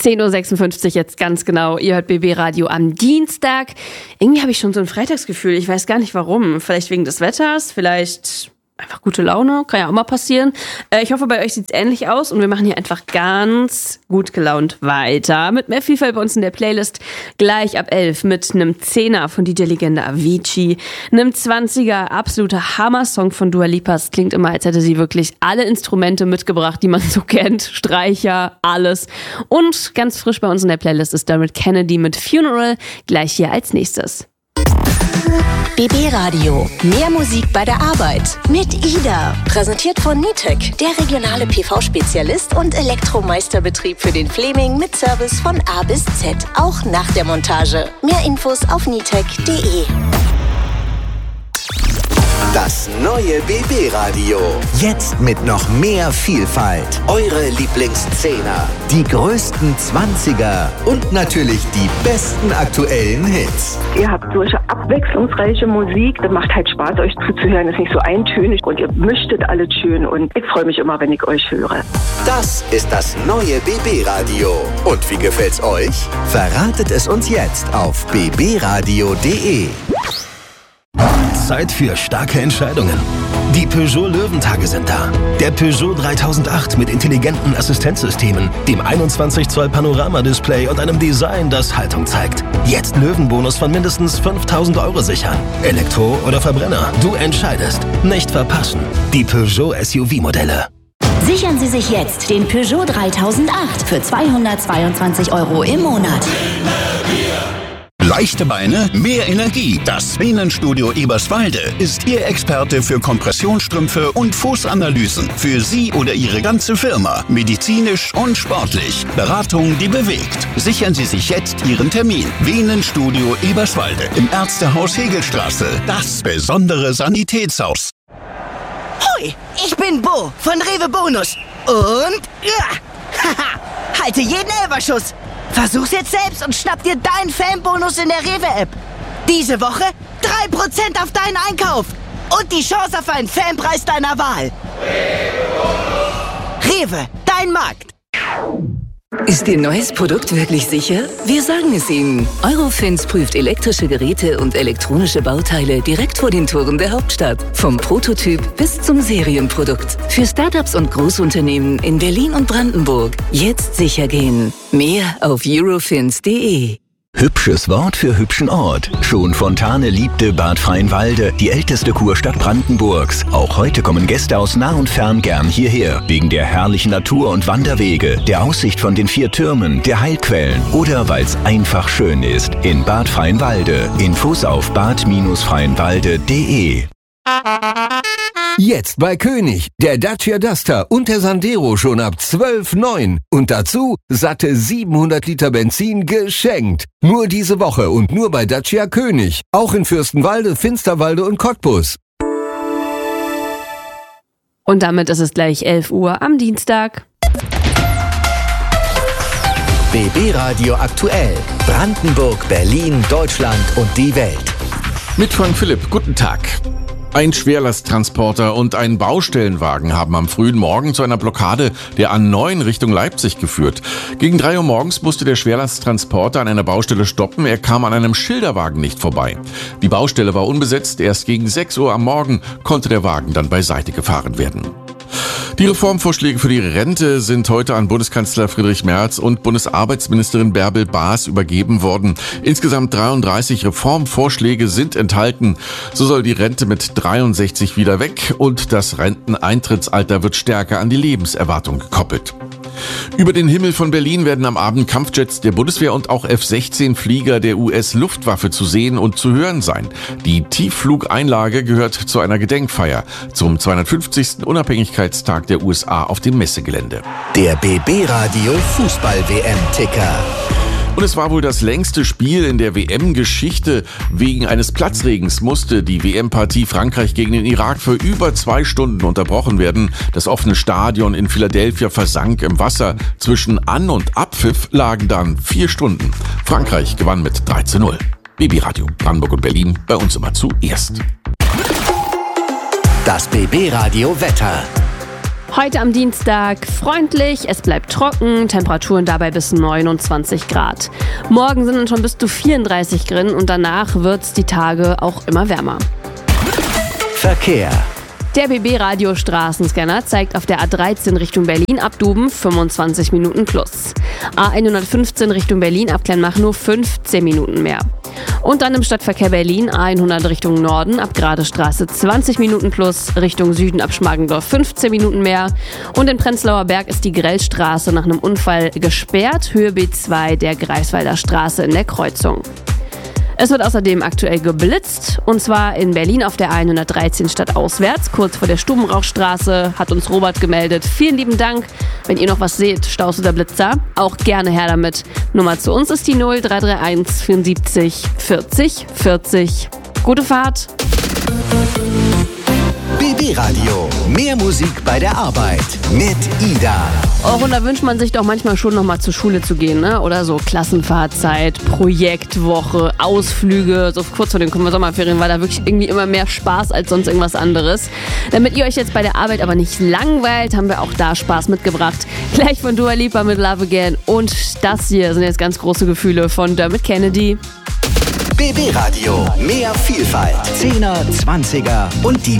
10.56 Uhr jetzt ganz genau. Ihr hört BB Radio am Dienstag. Irgendwie habe ich schon so ein Freitagsgefühl. Ich weiß gar nicht warum. Vielleicht wegen des Wetters, vielleicht einfach gute Laune. Kann ja auch mal passieren. Ich hoffe, bei euch sieht es ähnlich aus und wir machen hier einfach ganz gut gelaunt weiter. Mit mehr Vielfalt bei uns in der Playlist. Gleich ab 11 mit einem 10er von DJ-Legende Avicii, einem 20er absoluter Hammer-Song von Dua Lipa. Es klingt immer, als hätte sie wirklich alle Instrumente mitgebracht, die man so kennt. Streicher, alles. Und ganz frisch bei uns in der Playlist ist Dermot Kennedy mit Funeral. Gleich hier als nächstes. BB Radio. Mehr Musik bei der Arbeit. Mit Ida. Präsentiert von Nitec, der regionale PV-Spezialist und Elektromeisterbetrieb für den Fleming mit Service von A bis Z. Auch nach der Montage. Mehr Infos auf nitec.de. Das neue BB Radio. Jetzt mit noch mehr Vielfalt. Eure Lieblingszehner, die größten 20er und natürlich die besten aktuellen Hits. Ihr habt solche abwechslungsreiche Musik. Das macht halt Spaß, euch zuzuhören. Ist nicht so eintönig und ihr mischtet alles schön. Und ich freue mich immer, wenn ich euch höre. Das ist das neue BB Radio. Und wie gefällt's euch? Verratet es uns jetzt auf bbradio.de. Zeit für starke Entscheidungen. Die Peugeot Löwentage sind da. Der Peugeot 3008 mit intelligenten Assistenzsystemen, dem 21 Zoll Panoramadisplay und einem Design, das Haltung zeigt. Jetzt Löwenbonus von mindestens 5.000 € sichern. Elektro oder Verbrenner, du entscheidest. Nicht verpassen. Die Peugeot SUV-Modelle. Sichern Sie sich jetzt den Peugeot 3008 für 222 € im Monat. Leichte Beine, mehr Energie. Das Venenstudio Eberswalde ist Ihr Experte für Kompressionsstrümpfe und Fußanalysen. Für Sie oder Ihre ganze Firma. Medizinisch und sportlich. Beratung, die bewegt. Sichern Sie sich jetzt Ihren Termin. Venenstudio Eberswalde im Ärztehaus Hegelstraße. Das besondere Sanitätshaus. Hoi, ich bin Bo von Rewe Bonus. Und haha, halte jeden Elferschuss. Versuch's jetzt selbst und schnapp dir deinen Fanbonus in der Rewe-App. Diese Woche 3% auf deinen Einkauf. Und die Chance auf einen Fanpreis deiner Wahl. Rewe, dein Markt. Ist Ihr neues Produkt wirklich sicher? Wir sagen es Ihnen. Eurofins prüft elektrische Geräte und elektronische Bauteile direkt vor den Toren der Hauptstadt. Vom Prototyp bis zum Serienprodukt. Für Startups und Großunternehmen in Berlin und Brandenburg. Jetzt sicher gehen. Mehr auf eurofins.de. Hübsches Wort für hübschen Ort. Schon Fontane liebte Bad Freienwalde, die älteste Kurstadt Brandenburgs. Auch heute kommen Gäste aus nah und fern gern hierher. Wegen der herrlichen Natur und Wanderwege, der Aussicht von den 4 Türmen, der Heilquellen oder weil es einfach schön ist. In Bad Freienwalde. Infos auf bad-freienwalde.de. Jetzt bei König, der Dacia Duster und der Sandero schon ab 12,9. Und dazu satte 700 Liter Benzin geschenkt. Nur diese Woche und nur bei Dacia König. Auch in Fürstenwalde, Finsterwalde und Cottbus. Und damit ist es gleich 11 Uhr am Dienstag. BB Radio aktuell. Brandenburg, Berlin, Deutschland und die Welt. Mit Frank Philipp, guten Tag. Ein Schwerlasttransporter und ein Baustellenwagen haben am frühen Morgen zu einer Blockade der A9 Richtung Leipzig geführt. Gegen 3 Uhr morgens musste der Schwerlasttransporter an einer Baustelle stoppen. Er kam an einem Schilderwagen nicht vorbei. Die Baustelle war unbesetzt. Erst gegen 6 Uhr am Morgen konnte der Wagen dann beiseite gefahren werden. Die Reformvorschläge für die Rente sind heute an Bundeskanzler Friedrich Merz und Bundesarbeitsministerin Bärbel Baas übergeben worden. Insgesamt 33 Reformvorschläge sind enthalten. So soll die Rente mit 63 wieder weg und das Renteneintrittsalter wird stärker an die Lebenserwartung gekoppelt. Über den Himmel von Berlin werden am Abend Kampfjets der Bundeswehr und auch F-16-Flieger der US-Luftwaffe zu sehen und zu hören sein. Die Tiefflugeinlage gehört zu einer Gedenkfeier zum 250. Unabhängigkeitstag der USA auf dem Messegelände. Der BB Radio Fußball-WM-Ticker. Und es war wohl das längste Spiel in der WM-Geschichte. Wegen eines Platzregens musste die WM-Partie Frankreich gegen den Irak für über 2 Stunden unterbrochen werden. Das offene Stadion in Philadelphia versank im Wasser. Zwischen An- und Abpfiff lagen dann 4 Stunden. Frankreich gewann mit 3:0. BB Radio Brandenburg und Berlin, bei uns immer zuerst. Das BB Radio Wetter. Heute am Dienstag freundlich, es bleibt trocken, Temperaturen dabei bis 29 Grad. Morgen sind dann schon bis zu 34 drin und danach wird's die Tage auch immer wärmer. Verkehr. Der BB-Radio Straßenscanner zeigt auf der A13 Richtung Berlin ab Duben 25 Minuten plus. A115 Richtung Berlin ab Kleinmachnow 15 Minuten mehr. Und dann im Stadtverkehr Berlin A100 Richtung Norden ab Gradestraße 20 Minuten plus, Richtung Süden ab Schmargendorf 15 Minuten mehr. Und in Prenzlauer Berg ist die Grellstraße nach einem Unfall gesperrt, Höhe B2 der Greifswalder Straße in der Kreuzung. Es wird außerdem aktuell geblitzt, und zwar in Berlin auf der A113 stadtauswärts, kurz vor der Stubenrauchstraße, hat uns Robert gemeldet. Vielen lieben Dank. Wenn ihr noch was seht, Staus oder Blitzer, auch gerne her damit. Nummer zu uns ist die 0331 74 40 40. Gute Fahrt. BB Radio. Mehr Musik bei der Arbeit mit Ida. Oh, und da wünscht man sich doch manchmal schon noch mal zur Schule zu gehen, ne? Oder so Klassenfahrzeit, Projektwoche, Ausflüge. So kurz vor den Sommerferien war da wirklich irgendwie immer mehr Spaß als sonst irgendwas anderes. Damit ihr euch jetzt bei der Arbeit aber nicht langweilt, haben wir auch da Spaß mitgebracht. Gleich von Dua Lipa mit Love Again. Und das hier sind jetzt ganz große Gefühle von Dermot Kennedy. BB Radio. Mehr Vielfalt. 10er, 20er und die